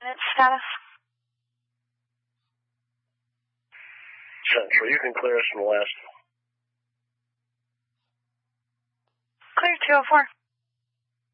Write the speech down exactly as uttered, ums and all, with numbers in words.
Its status? Central, you can clear us from Alaska. Clear two oh four.